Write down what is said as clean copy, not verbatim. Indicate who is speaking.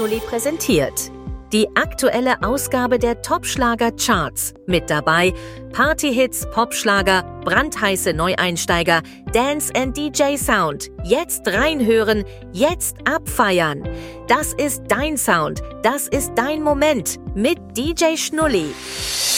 Speaker 1: Schnulli präsentiert. Die aktuelle Ausgabe der Top-Schlager-Charts. Mit dabei Partyhits, Popschlager, brandheiße Neueinsteiger, Dance and DJ Sound. Jetzt reinhören, jetzt abfeiern. Das ist dein Sound, das ist dein Moment mit DJ Schnulli.